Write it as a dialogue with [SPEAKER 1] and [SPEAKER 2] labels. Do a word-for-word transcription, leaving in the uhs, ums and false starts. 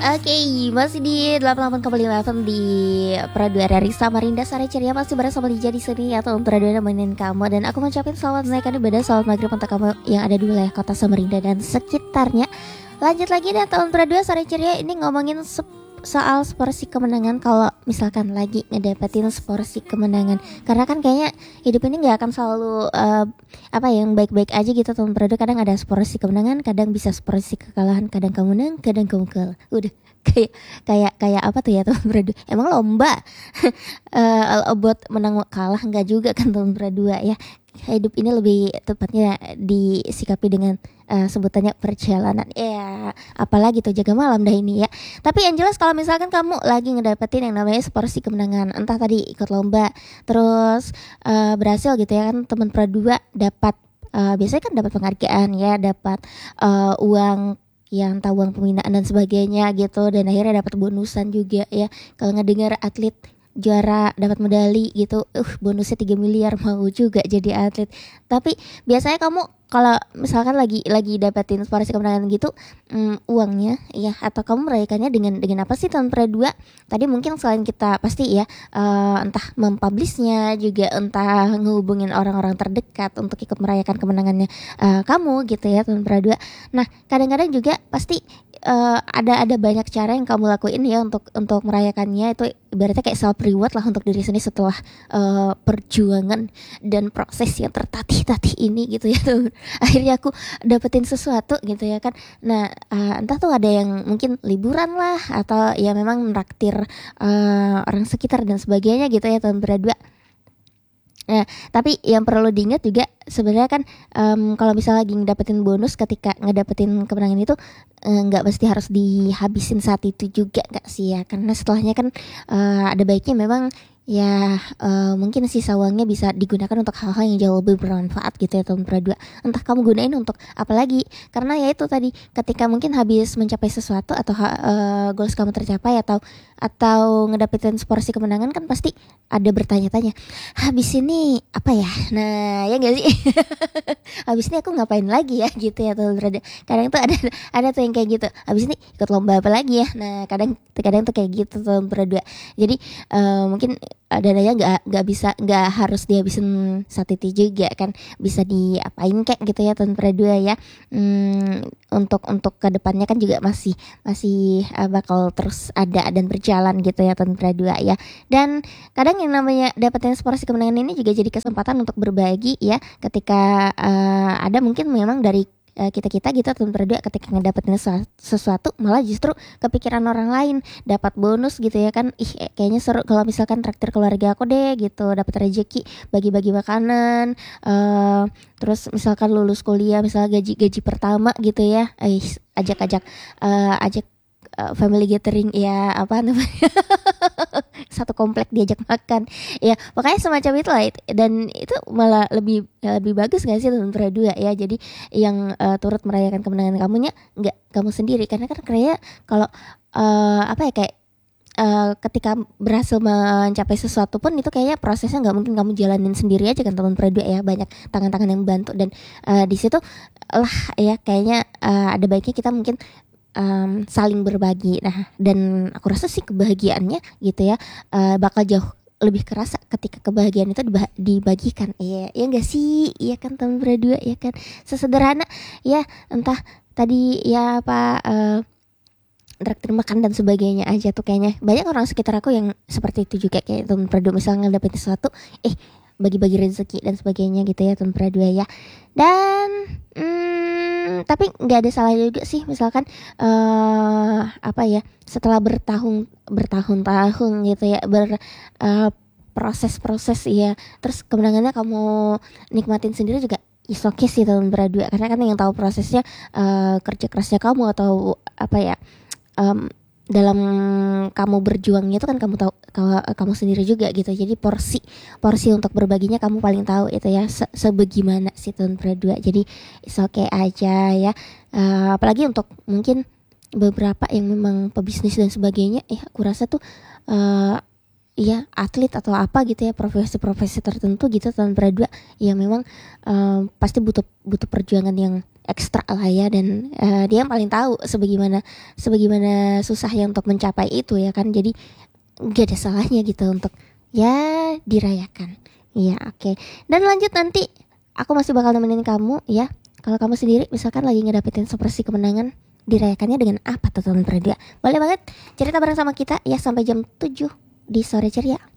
[SPEAKER 1] Oke, masih di delapan puluh delapan koma lima F M di Pradua dari Samarinda Sari Ceria, masih bersama Lija di sini atau Pradua nemenin kamu. Dan aku mengucapkan selamat menaikkan ibadah, selamat maghrib untuk kamu yang ada di wilayah kota Samarinda dan sekitarnya. Lanjut lagi dan tahun Pradua Sari Ceria ini ngomongin sep- soal seporsi kemenangan. Kalau misalkan lagi ngedapetin seporsi kemenangan, karena kan kayaknya hidup ini nggak akan selalu uh, apa ya, yang baik-baik aja gitu teman Pradua. Kadang ada seporsi kemenangan, kadang bisa seporsi kekalahan, kadang kamu menang, kadang kamu kalah. Udah kayak kayak kayak apa tuh ya teman Pradua? Emang lomba uh, buat menang kalah? Nggak juga kan teman Pradua ya. Hidup ini lebih tepatnya disikapi dengan uh, sebutannya perjalanan. Ya, apalagi tuh jaga malam dah ini ya. Tapi yang jelas kalau misalkan kamu lagi ngedapetin yang namanya seporsi kemenangan, entah tadi ikut lomba, terus uh, berhasil gitu ya kan teman Pradua dapat uh, biasanya kan dapat penghargaan ya, dapat uh, uang yang tahu uang pembinaan dan sebagainya gitu, dan akhirnya dapat bonusan juga ya. Kalau ngedengar atlet juara dapat medali gitu, uh bonusnya tiga miliar, mau juga jadi atlet. Tapi biasanya kamu kalau misalkan lagi lagi dapetin seporsi kemenangan gitu, um, uangnya ya, atau kamu merayakannya dengan dengan apa sih tahun Pradua? Tadi mungkin selain kita pasti ya uh, entah mempublishnya juga, entah ngehubungin orang-orang terdekat untuk ikut merayakan kemenangannya uh, kamu gitu ya tahun Pradua. Nah, kadang-kadang juga pasti uh, ada ada banyak cara yang kamu lakuin ya untuk untuk merayakannya. Itu ibaratnya kayak self reward lah untuk diri sendiri setelah uh, perjuangan dan proses yang tertatih-tatih ini gitu ya tuh. Akhirnya aku dapetin sesuatu gitu ya kan. Nah, uh, entah tuh ada yang mungkin liburan lah, atau ya memang naktir uh, orang sekitar dan sebagainya gitu ya tahun Pradua. Nah, tapi yang perlu diingat juga sebenarnya kan, um, kalau misalnya lagi ngedapetin bonus ketika ngedapetin kemenangan itu, nggak uh, mesti harus dihabisin saat itu juga, nggak sih ya? Karena setelahnya kan uh, ada baiknya memang ya uh, mungkin sisa uangnya bisa digunakan untuk hal-hal yang jauh lebih bermanfaat gitu ya tahun Pradua. Entah kamu gunain untuk apa lagi, karena ya itu tadi, ketika mungkin habis mencapai sesuatu atau uh, goals kamu tercapai, atau atau ngedapetin seporsi kemenangan, kan pasti ada bertanya-tanya, habis ini apa ya? Nah ya gak sih? Habis ini aku ngapain lagi ya gitu ya tahun Pradua. Kadang tuh ada ada tuh yang kayak gitu, habis ini ikut lomba apa lagi ya? Nah kadang kadang tuh kayak gitu tahun Pradua. Jadi uh, mungkin dananya nggak nggak bisa nggak harus dihabisin saat itu juga kan, bisa diapain kayak gitu ya tahun Pradua ya. Hmm, untuk untuk kedepannya kan juga masih masih uh, bakal terus ada dan berjalan gitu ya tahun Pradua ya. Dan kadang yang namanya dapetin seporsi kemenangan ini juga jadi kesempatan untuk berbagi ya, ketika uh, ada mungkin memang dari kita-kita gitu tahun Pradua ketika ngedapetin sesuatu malah justru kepikiran orang lain, dapat bonus gitu ya kan. Ih kayaknya seru kalau misalkan traktir keluarga aku deh gitu, dapat rezeki bagi-bagi makanan, uh, terus misalkan lulus kuliah misalnya gaji-gaji pertama gitu ya, eh ajak-ajak uh, ajak uh, family gathering ya, apa namanya satu komplek diajak makan ya, makanya semacam itu lah. Dan itu malah lebih lebih bagus gak sih tahun Pradua ya. Jadi yang uh, turut merayakan kemenangan kamunya nggak kamu sendiri, karena kan kayak kalau uh, apa ya, kayak Uh, ketika berhasil mencapai sesuatu pun itu kayaknya prosesnya nggak mungkin kamu jalanin sendiri aja kan teman Pradua ya, banyak tangan-tangan yang membantu. Dan uh, di situ lah ya kayaknya uh, ada baiknya kita mungkin um, saling berbagi. Nah, dan aku rasa sih kebahagiaannya gitu ya uh, bakal jauh lebih kerasa ketika kebahagiaan itu dibah- dibagikan. Iya, ya enggak sih? Iya kan teman Pradua ya kan. Sesederhana ya, entah tadi ya apa uh, traktir makan dan sebagainya aja tuh, kayaknya banyak orang sekitar aku yang seperti itu juga, kayak teman Pradua misalnya dapetin sesuatu, eh bagi-bagi rezeki dan sebagainya gitu ya teman Pradua ya. Dan hmm, tapi nggak ada salahnya juga sih misalkan uh, apa ya, setelah bertahun bertahun-tahun gitu ya ber uh, proses-proses ya, terus kemenangannya kamu nikmatin sendiri juga is okay sih teman Pradua, karena kan yang tahu prosesnya uh, kerja kerasnya kamu, atau apa ya, um, dalam kamu berjuangnya itu kan kamu tahu, kamu sendiri juga gitu. Jadi porsi porsi untuk berbaginya kamu paling tahu itu ya, se- sebagaimana sih tahun Pradua. Jadi it's okay aja ya. Uh, apalagi untuk mungkin beberapa yang memang pebisnis dan sebagainya, ya aku rasa tuh uh, ya atlet atau apa gitu ya, profesi-profesi tertentu gitu tahun dua yang memang um, pasti butuh butuh perjuangan yang ekstra lah ya, dan uh, dia yang paling tahu sebagaimana sebagaimana susahnya untuk mencapai itu ya kan. Jadi gak ada salahnya gitu untuk ya dirayakan. Ya oke. Okay. Dan lanjut nanti aku masih bakal nemenin kamu ya. Kalau kamu sendiri misalkan lagi ngedapetin sepersi kemenangan, dirayakannya dengan apa tuh tahun berdua? Boleh banget cerita bareng sama kita ya sampai jam tujuh di Sore Ceria.